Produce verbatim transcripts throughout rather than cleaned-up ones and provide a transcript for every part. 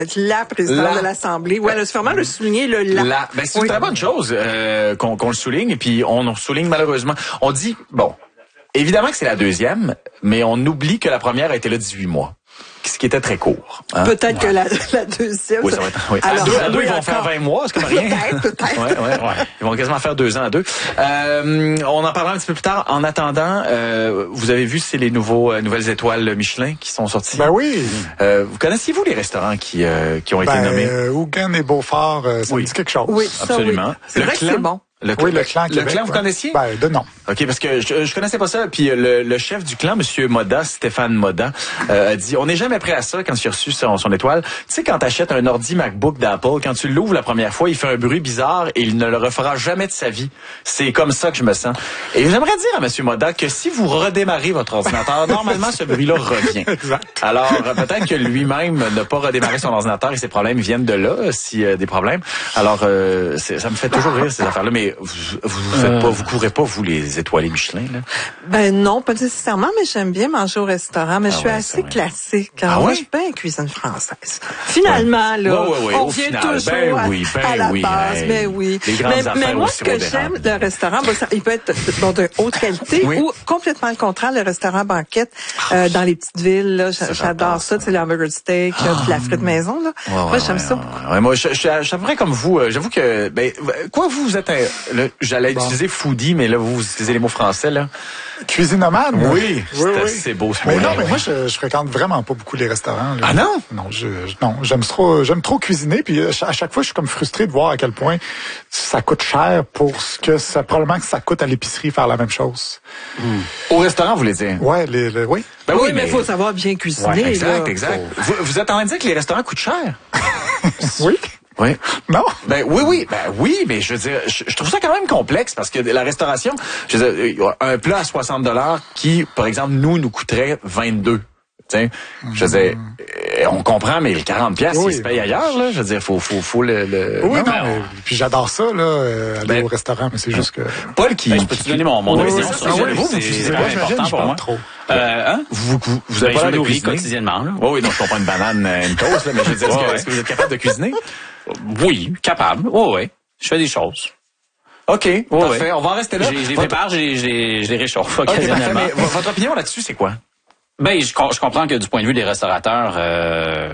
La présidente la, de l'Assemblée. Ouais, là, c'est vraiment le souligner, le la. la ben, c'est oui. une très bonne chose euh, qu'on, qu'on le souligne, et puis on, on souligne malheureusement. On dit, bon, évidemment que c'est la deuxième, mais on oublie que la première a été là dix-huit mois. Ce qui était très court. Hein? Peut-être ouais. que la, la deuxième... Oui, ça va être... Oui. Alors, à deux, à deux oui, ils vont encore. faire vingt mois, c'est comme rien. Peut-être, peut-être. Ouais, ouais, ouais. Ils vont quasiment faire deux ans à deux. Euh, on en parlera un petit peu plus tard. En attendant, euh, vous avez vu, c'est les nouveaux euh, nouvelles étoiles Michelin qui sont sorties. Ben oui. Euh, vous connaissiez-vous les restaurants qui, euh, qui ont ben, été nommés? Euh, Hougan et Beaufort, euh, ça oui. me dit quelque chose. Oui, ça, absolument. Oui. C'est le vrai clan, que c'est bon. Le, oui, le clan Québec. Le clan, vous ouais. connaissiez? Ben, de non. OK, parce que je, je connaissais pas ça. Puis le, le chef du clan, Monsieur Moda, Stéphane Moda, euh, a dit, on n'est jamais prêt à ça quand il a reçu son, son étoile. Tu sais, quand t'achètes un ordi MacBook d'Apple, quand tu l'ouvres la première fois, il fait un bruit bizarre et il ne le refera jamais de sa vie. C'est comme ça que je me sens. Et j'aimerais dire à Monsieur Moda que si vous redémarrez votre ordinateur, normalement, ce bruit-là revient. Exact. Alors, peut-être que lui-même n'a pas redémarré son ordinateur et ses problèmes viennent de là, si euh, des problèmes. Alors, euh, c'est, ça me fait toujours rire, ces affaires-là. Mais vous, vous, vous faites pas, vous courez pas, vous, les étoilés Michelin, là? Ben non, pas nécessairement, mais j'aime bien manger au restaurant. Mais Ah je suis ouais, assez ouais. classique. Ah Moi, ouais? je suis bien cuisine française. Finalement, ouais. là, Ouais, ouais, ouais, on au revient final, toujours ben à, oui, ben à la oui, base. hey. Mais oui. Les grandes mais, affaires mais moi, au ce sirop que d'érable. j'aime d'un restaurant, bon, ça, il peut être bon, de haute qualité Oui. ou complètement le contraire, le restaurant banquette euh, dans les petites villes. Là, Ça, j'adore ça. Tu sais, le hamburger steak, là, puis la frite maison. Là. Ouais, moi, ouais, j'aime ouais, ça. Ouais, ouais. Moi, je, je, je suis à peu près comme vous. J'avoue que, ben, quoi, vous, vous êtes un, là, j'allais bon. utiliser foodie, mais là, vous, vous utilisez les mots français, là. Cuisinomane? Oui, oui, oui. c'est beau, ce Mais mot-là. non, mais moi, je, je fréquente vraiment pas beaucoup les restaurants. Là. Ah non? Non, je, je- non, j'aime trop, j'aime trop cuisiner, puis à chaque fois, je suis comme frustré de voir à quel point ça coûte cher pour ce que ça, probablement que ça coûte à l'épicerie faire la même chose. Mm. Au restaurant, vous voulez dire? Ouais, les, les- oui. Ben oui, mais il faut savoir bien cuisiner. Ouais, exact, là. exact. Vous, vous êtes en train de dire que les restaurants coûtent cher? Oui. Oui. Non. Ben oui, oui, ben oui, mais je veux dire, je, je trouve ça quand même complexe parce que la restauration, je veux dire, un plat à soixante dollars qui, par exemple, nous, nous coûterait vingt-deux. T'sais, je veux dire, euh, on comprend, mais les quarante piastres, Oui. ils se payent ailleurs, là. Je veux dire, faut, faut, faut le, le... Oui, non, non, non. mais- puis j'adore ça, là, euh, aller Ben, au restaurant, mais c'est juste que... Paul qui... Ben, je peux te donner mon, mon Oui, opinion oui, sur ah ça. oui, vous, vous C'est cuisinez très pas, j'imagine, important je pour parle moi. trop. Euh, hein? Vous, vous, vous avez Ben, pas je l'air de nourris cuisiner? quotidiennement, là. Oui, oui, non, je comprends une banane, euh, une toast, là, mais je veux dire, est-ce, Ouais, que, ouais. est-ce que vous êtes capable de cuisiner? Oui, capable. Oh, oui. Je fais des choses. OK, parfait. ouais. On va en rester là. Je les je les Votre- prépare, je les, je les, je les réchauffe OK, parfait, occasionnellement. mais votre opinion là-dessus, c'est quoi? Ben, je, com- je comprends que du point de vue des restaurateurs, euh,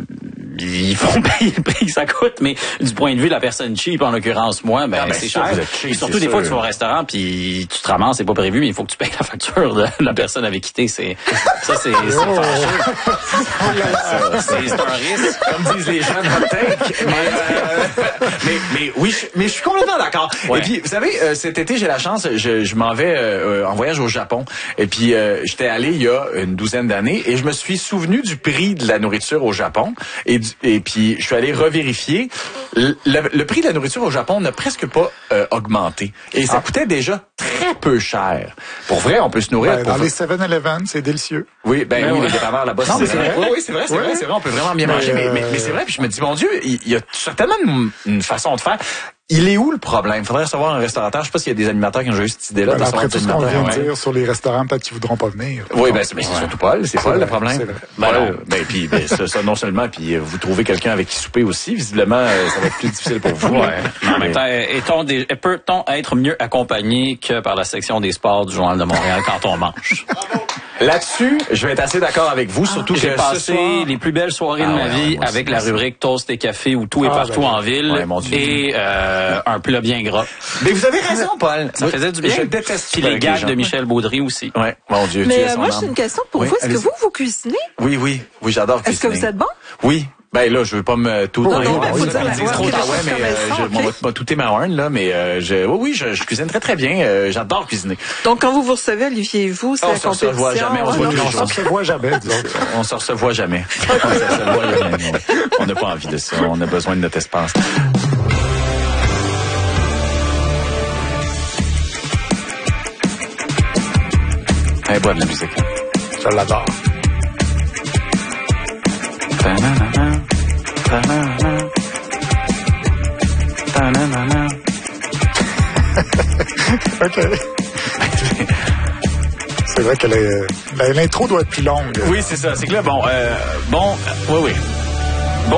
ils font payer le prix que ça coûte, mais du point de vue de la personne cheap, en l'occurrence moi, ben, Ah, ben, c'est ça, cher. vous êtes cheap, Et surtout c'est des fois sûr. tu vas au restaurant puis tu te ramasses, c'est pas prévu, mais il faut que tu payes la facture de la personne avec qui t'es. C'est ça, c'est c'est fâcheux. C'est c'est un risque. Comme disent les gens de hot take. Mais, euh, mais, mais oui, je, mais je suis complètement d'accord. Ouais. Et puis, vous savez, euh, cet été, j'ai la chance, je, je m'en vais euh, en voyage au Japon. Et puis, euh, j'étais allé il y a une douzaine d'années et je me suis souvenu du prix de la nourriture au Japon. Et, du- et puis, je suis allé revérifier. Le, le- le prix de la nourriture au Japon n'a presque pas euh, augmenté. Et ça Ah. coûtait déjà très peu cher. Pour vrai, on peut se nourrir. Ben, pour dans les seven eleven, c'est délicieux. Oui, ben Ben oui, ouais. les dépanneurs là-bas, Non, c'est mais c'est vrai. vrai. Oui, oui, c'est vrai, c'est Oui, vrai, oui. c'est vrai, on peut vraiment bien Mais, manger. Mais, euh, mais, mais c'est vrai, puis je me dis, mon Dieu, il, il y a certainement une, une façon de faire. Il est où le problème? Il faudrait recevoir un restaurateur. Je sais pas s'il y a des animateurs qui ont eu cette idée-là. Ben, de après recevoir tout des ce qu'on vient animateurs. de Ouais. dire sur les restaurants, peut-être qu'ils voudront pas venir. Oui, ben c'est, mais c'est surtout Paul, c'est C'est Paul le vrai, problème. c'est vrai. Ben, Ben non. non. ben puis ben, ça, ça, non seulement, puis euh, vous trouvez quelqu'un avec qui souper aussi, visiblement, euh, ça va être plus difficile pour vous. Ouais. Mais en même temps, est-on des- peut-on être mieux accompagné que par la section des sports du Journal de Montréal quand on mange? Là-dessus, je vais être assez d'accord avec vous, surtout J'ai que passé ce soir... les plus belles soirées Ah de ma ouais, vie moi aussi, avec moi la aussi. rubrique Toast et Café où tout est Ah, partout ben, en ville ouais, mon Dieu. et euh, un plat bien gras. Mais vous avez raison, Paul. Ça faisait du bien. Je déteste Puis ça les avec gags gens. de Michel Baudry aussi. Ouais, mon Dieu. Mais Dieu euh, son moi, âme. j'ai une question pour Oui, vous. Est-ce que allez-y. vous, vous cuisinez? Oui, oui, oui, j'adore Est-ce cuisiner. que vous êtes bon? Oui. Ben là, je veux pas me tout Non, non, ben, mais ça, vous ça me dites dit la trop voix, tard, ok, ouais, je mais fais euh, ça, je ok. m'en vais pas touter ma horn, là, mais euh, je, oui, oui, je, je cuisine très très bien. Euh, j'adore cuisiner. Donc, quand vous vous recevez, Olivier et vous, c'est On la se reçoit compétition. jamais, on se Ah, voit non, tous les On jours. ne se voit jamais, disons. On se recevoit jamais. On se recevoit jamais. non. On n'a pas envie de ça. On a besoin de notre espace. Hey, bois de la musique. Je l'adore. Ta-na-na-na, ta-na-na, ta-na-na-na. OK. C'est vrai que les- la- l'intro doit être plus longue. Oui, c'est ça. C'est que là, bon, euh, bon, euh, oui, oui.